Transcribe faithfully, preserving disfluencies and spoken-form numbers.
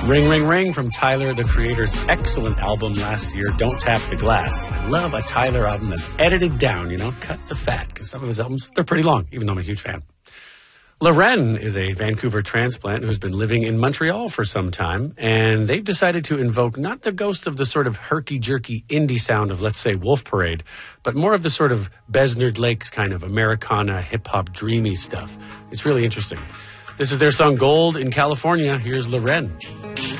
Ring, Ring, Ring from Tyler, the Creator's excellent album last year, Don't Tap the Glass. I love a Tyler album that's edited down, you know, cut the fat, because some of his albums, they're pretty long, even though I'm a huge fan. Loren is a Vancouver transplant who's been living in Montreal for some time, and they've decided to invoke not the ghost of the sort of herky-jerky indie sound of, let's say, Wolf Parade, but more of the sort of Besnard Lakes kind of Americana, hip-hop, dreamy stuff. It's really interesting. This is their song Gold in California. Here's Loren.